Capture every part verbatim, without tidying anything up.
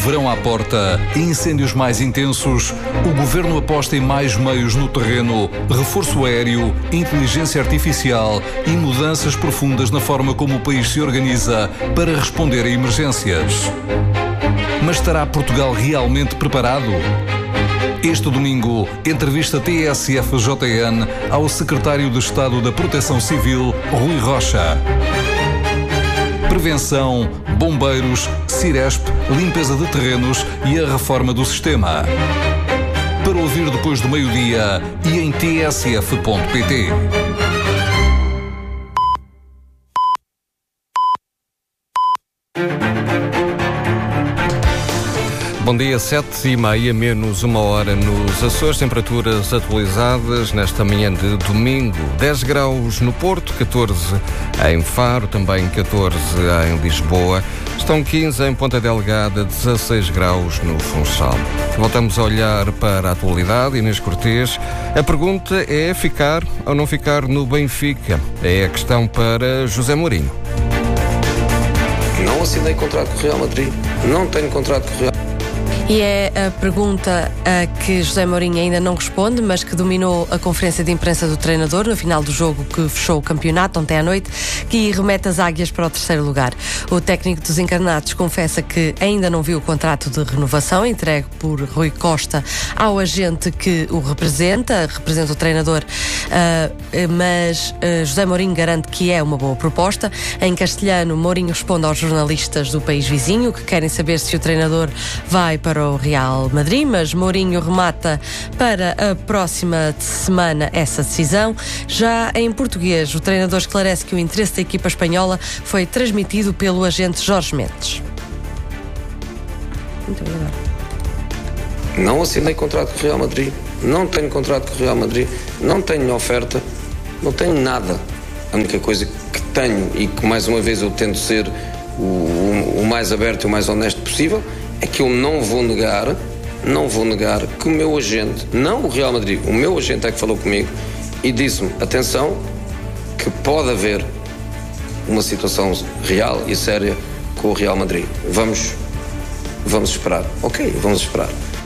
verão à porta e incêndios mais intensos, o Governo aposta em mais meios no terreno, reforço aéreo, inteligência artificial e mudanças profundas na forma como o país se organiza para responder a emergências. Mas estará Portugal realmente preparado? Este domingo, entrevista T S F J N ao Secretário de Estado da Proteção Civil, Rui Rocha. Prevenção, bombeiros, Ciresp, limpeza de terrenos e a reforma do sistema. Para ouvir depois do meio-dia e em t s f ponto p t. Bom dia, sete e meia, menos uma hora nos Açores, temperaturas atualizadas nesta manhã de domingo. dez graus no Porto, catorze em Faro, também catorze em Lisboa. Estão quinze em Ponta Delgada, dezasseis graus no Funchal. Voltamos a olhar para a atualidade. Inês Cortês, a pergunta é ficar ou não ficar no Benfica? É a questão para José Mourinho. Não assinei contrato com o Real Madrid, não tenho contrato com o Real Madrid. E é a pergunta a que José Mourinho ainda não responde, mas que dominou a conferência de imprensa do treinador no final do jogo que fechou o campeonato ontem à noite, que remete as águias para o terceiro lugar. O técnico dos encarnados confessa que ainda não viu o contrato de renovação entregue por Rui Costa ao agente que o representa, representa o treinador, uh, mas uh, José Mourinho garante que é uma boa proposta. Em castelhano, Mourinho responde aos jornalistas do país vizinho que querem saber se o treinador vai para o Real Madrid, mas Mourinho remata para a próxima semana essa decisão. Já em português, o treinador esclarece que o interesse da equipa espanhola foi transmitido pelo agente Jorge Mendes. Muito obrigado. Não assinei contrato com o Real Madrid, não tenho contrato com o Real Madrid, não tenho oferta, não tenho nada. A única coisa que tenho, e que mais uma vez eu tento ser o, o, o mais aberto e o mais honesto possível, é que eu não vou negar, não vou negar que o meu agente, não o Real Madrid, o meu agente é que falou comigo e disse-me, atenção, que pode haver uma situação real e séria com o Real Madrid. Vamos, vamos esperar. Ok, vamos esperar.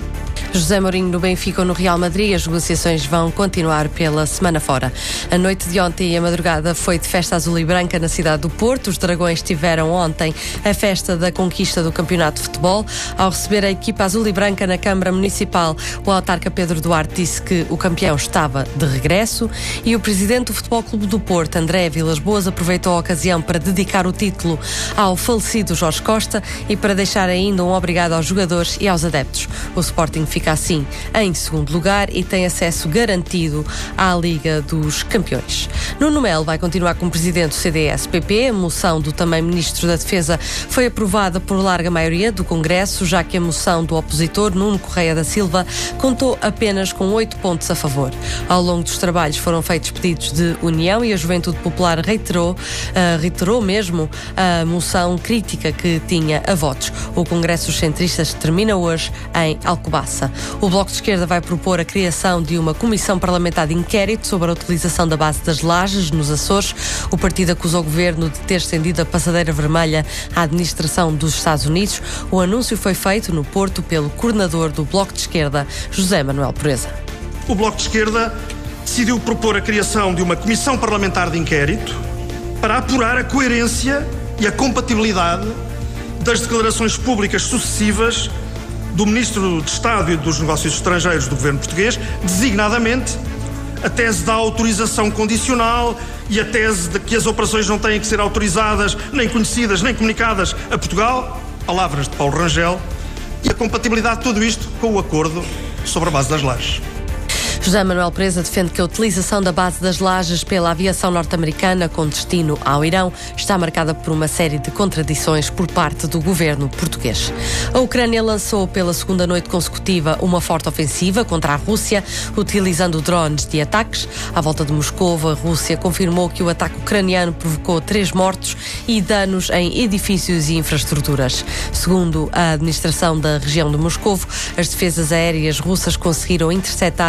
José Mourinho no Benfica ou no Real Madrid, as negociações vão continuar pela semana fora. A noite de ontem e a madrugada foi de festa azul e branca na cidade do Porto. Os Dragões tiveram ontem a festa da conquista do campeonato de futebol. Ao receber a equipa azul e branca na Câmara Municipal, o autarca Pedro Duarte disse que o campeão estava de regresso e o presidente do Futebol Clube do Porto, André Vilas Boas, aproveitou a ocasião para dedicar o título ao falecido Jorge Costa e para deixar ainda um obrigado aos jogadores e aos adeptos. O Sporting fica assim em segundo lugar e tem acesso garantido à Liga dos Campeões. Nuno Melo vai continuar como presidente do C D S P P. A moção do também ministro da Defesa foi aprovada por larga maioria do Congresso, já que a moção do opositor, Nuno Correia da Silva, contou apenas com oito pontos a favor. Ao longo dos trabalhos foram feitos pedidos de união e a Juventude Popular reiterou, uh, reiterou mesmo a moção crítica que tinha a votos. O Congresso dos Centristas termina hoje em Alcobaça. O Bloco de Esquerda vai propor a criação de uma comissão parlamentar de inquérito sobre a utilização da base das lajes nos Açores. O partido acusa o governo de ter estendido a passadeira vermelha à administração dos Estados Unidos. O anúncio foi feito no Porto pelo coordenador do Bloco de Esquerda, José Manuel Pureza. O Bloco de Esquerda decidiu propor a criação de uma comissão parlamentar de inquérito para apurar a coerência e a compatibilidade das declarações públicas sucessivas do Ministro de Estado e dos Negócios Estrangeiros do Governo Português, designadamente a tese da autorização condicional e a tese de que as operações não têm que ser autorizadas, nem conhecidas, nem comunicadas a Portugal, palavras de Paulo Rangel, e a compatibilidade de tudo isto com o acordo sobre a base das lajes. José Manuel Pureza defende que a utilização da base das lajes pela aviação norte-americana com destino ao Irão está marcada por uma série de contradições por parte do governo português. A Ucrânia lançou pela segunda noite consecutiva uma forte ofensiva contra a Rússia, utilizando drones de ataques. À volta de Moscou, a Rússia confirmou que o ataque ucraniano provocou três mortos e danos em edifícios e infraestruturas. Segundo a administração da região de Moscou, as defesas aéreas russas conseguiram interceptar mais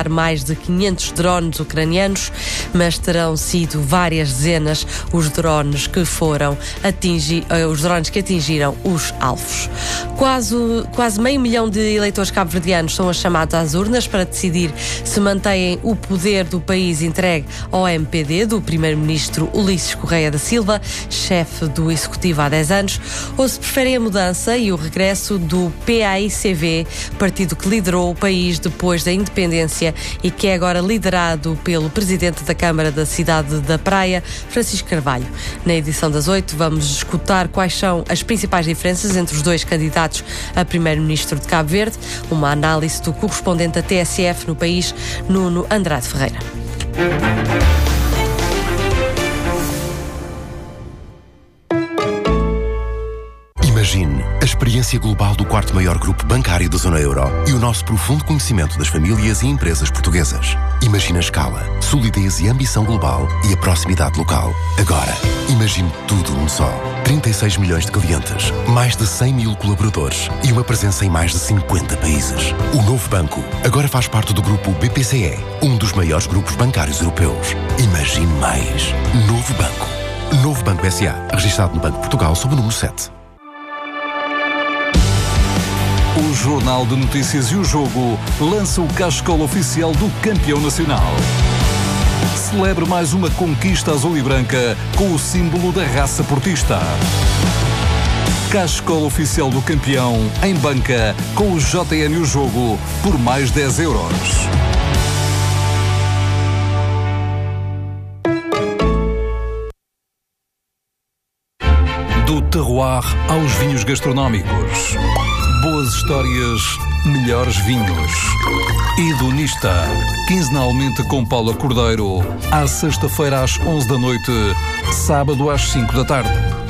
mais de quinhentos drones ucranianos, mas terão sido várias dezenas os drones que foram atingir, os drones que atingiram os alvos. Quase, quase meio milhão de eleitores cabo-verdianos são chamados às urnas para decidir se mantêm o poder do país entregue ao M P D, do primeiro-ministro Ulisses Correia da Silva, chefe do Executivo há dez anos, ou se preferem a mudança e o regresso do P A I C V, partido que liderou o país depois da independência e que é agora liderado pelo presidente da Câmara da cidade da Praia, Francisco Carvalho. Na edição das oito vamos escutar quais são as principais diferenças entre os dois candidatos a primeiro-ministro de Cabo Verde, uma análise do correspondente da T S F no país, Nuno Andrade Ferreira. Imagine a experiência global do quarto maior grupo bancário da zona euro e o nosso profundo conhecimento das famílias e empresas portuguesas. Imagine a escala, solidez e ambição global e a proximidade local. Agora, imagine tudo num só. trinta e seis milhões de clientes, mais de cem mil colaboradores e uma presença em mais de cinquenta países. O novo banco agora faz parte do grupo B P C E, um dos maiores grupos bancários europeus. Imagine mais. Novo Banco. Novo Banco S A, registado no Banco de Portugal sob o número sete. O Jornal de Notícias e o Jogo lança o cachecol oficial do campeão nacional. Celebre mais uma conquista azul e branca com o símbolo da raça portista. Cachecol oficial do campeão em banca com o J N e o Jogo por mais dez euros. Do terroir aos vinhos gastronómicos. Boas histórias, melhores vinhos. Hedonista, quinzenalmente com Paula Cordeiro, à sexta-feira às onze da noite, sábado às cinco da tarde.